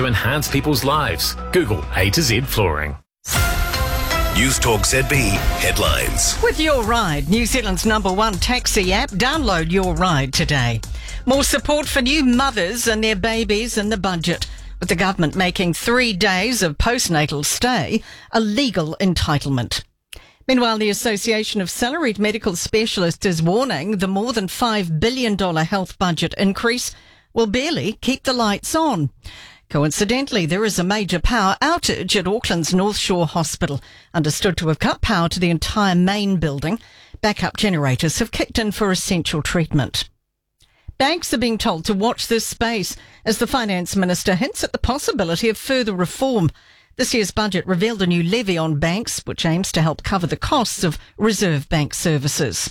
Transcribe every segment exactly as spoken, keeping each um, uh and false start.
to enhance people's lives. Google A to Z Flooring. News Talk Z B headlines. With Your Ride, New Zealand's number one taxi app, download Your Ride today. More support for new mothers and their babies in the budget, with the government making three days of postnatal stay a legal entitlement. Meanwhile, the Association of Salaried Medical Specialists is warning the more than five billion dollars health budget increase will barely keep the lights on. Coincidentally, there is a major power outage at Auckland's North Shore Hospital, understood to have cut power to the entire main building. Backup generators have kicked in for essential treatment. Banks are being told to watch this space as the Finance Minister hints at the possibility of further reform. This year's budget revealed a new levy on banks, which aims to help cover the costs of Reserve Bank services.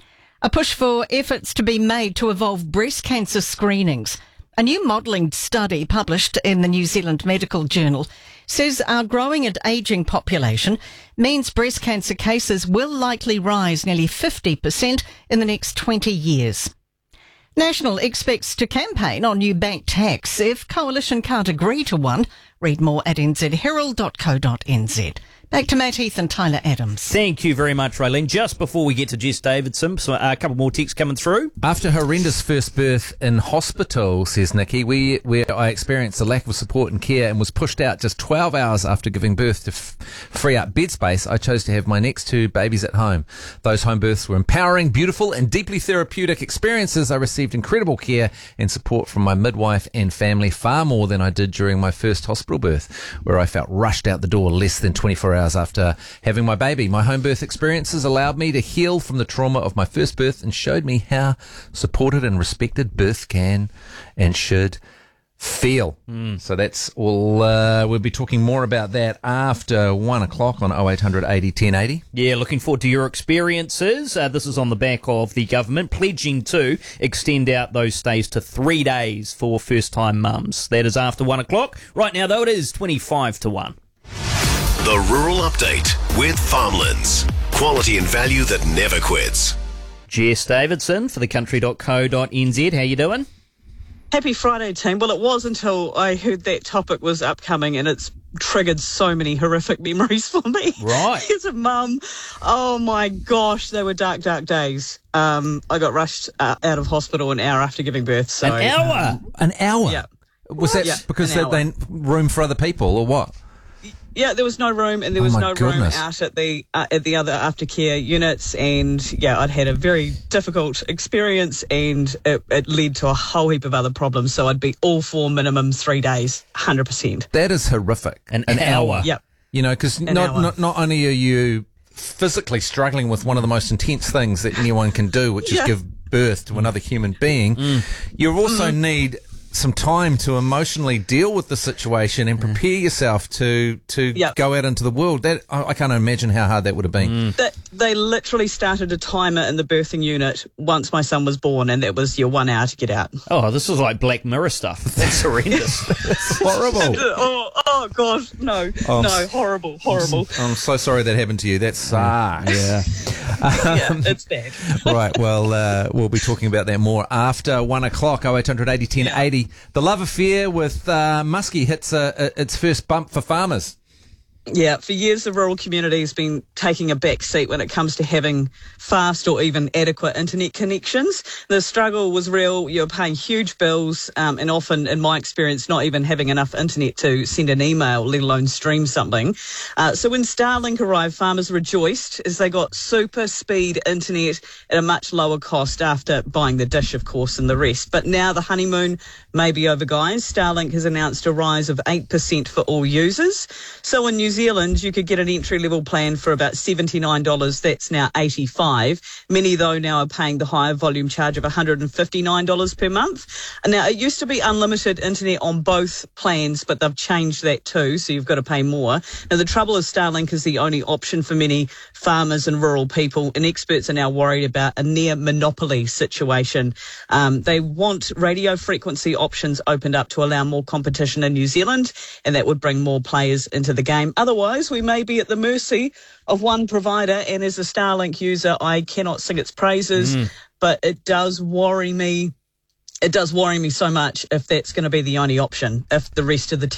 A push for efforts to be made to evolve breast cancer screenings. A new modelling study published in the New Zealand Medical Journal says our growing and ageing population means breast cancer cases will likely rise nearly fifty percent in the next twenty years. National expects to campaign on new bank tax if Coalition can't agree to one. Read more at n z herald dot co dot n z. Back to Matt Heath and Tyler Adams. Thank you very much, Raylene. Just before we get to Jess Davidson, so a couple more texts coming through. After horrendous first birth in hospital, says Nikki, we, where I experienced a lack of support and care and was pushed out just twelve hours after giving birth to f- free up bed space, I chose to have my next two babies at home. Those home births were empowering, beautiful and deeply therapeutic experiences. I received incredible care and support from my midwife and family, far more than I did during my first hospital birth, where I felt rushed out the door less than twenty-four hours after having my baby. My home birth experiences allowed me to heal from the trauma of my first birth and showed me how supported and respected birth can and should feel. Mm. So that's all. Uh, we'll be talking more about that after one o'clock on oh eight hundred eighty ten eighty. Yeah, looking forward to your experiences. Uh, this is on the back of the government pledging to extend out those stays to three days for first-time mums. That is after one o'clock. Right now, though, it is twenty-five to one. The Rural Update with Farmlands. Quality and value that never quits. Jess Davidson for the country dot co dot n z. How you doing? Happy Friday, team. Well, it was until I heard that topic was upcoming, and it's triggered so many horrific memories for me. Right. As a mum, oh my gosh, they were dark, dark days. Um, I got rushed uh, out of hospital an hour after giving birth. So, an hour? Um, An hour? Yeah. Was that Yeah, because an they hour. had room for other people or what? Yeah, there was no room, and there Oh was my no goodness. room out at the uh, at the other aftercare units. And yeah, I'd had a very difficult experience, and it, it led to a whole heap of other problems. So I'd be all for minimum three days, one hundred percent. That is horrific. An, an hour. Yep. You know, because An not, hour. not not only are you physically struggling with one of the most intense things that anyone can do, which Yeah. is give birth to another human being, you also need some time to emotionally deal with the situation and prepare yourself to to Yep. go out into the world. That I, I can't imagine how hard that would have been. That they literally started a timer in the birthing unit once my son was born, and that was your one hour to get out. Oh, this is like Black Mirror stuff. That's horrendous. Horrible. oh, oh gosh, no, Oh, no, I'm- horrible, horrible. I'm so sorry that happened to you. That sucks. Yeah. yeah, it's bad. Right, well, uh, we'll be talking about that more after one o'clock, oh eight hundred eighty ten eighty. The love affair with uh, Muskie hits uh, uh, its first bump for farmers. Yeah, for years the rural community has been taking a back seat when it comes to having fast or even adequate internet connections. The struggle was real. You're paying huge bills um, and often, in my experience, not even having enough internet to send an email, let alone stream something. Uh, so when Starlink arrived, farmers rejoiced as they got super speed internet at a much lower cost after buying the dish, of course, and the rest. But now the honeymoon may be over, guys. Starlink has announced a rise of eight percent for all users. So in New Zealand, you could get an entry-level plan for about seventy-nine dollars. That's now eighty-five dollars. Many, though, now are paying the higher volume charge of one hundred fifty-nine dollars per month. And now, it used to be unlimited internet on both plans, but they've changed that too, so you've got to pay more. Now, the trouble is Starlink is the only option for many farmers and rural people, and experts are now worried about a near monopoly situation. Um, they want radio frequency options opened up to allow more competition in New Zealand, and that would bring more players into the game. Otherwise, we may be at the mercy of one provider, and as a Starlink user, I cannot sing its praises, mm. but it does worry me. It does worry me so much if that's going to be the only option, if the rest of the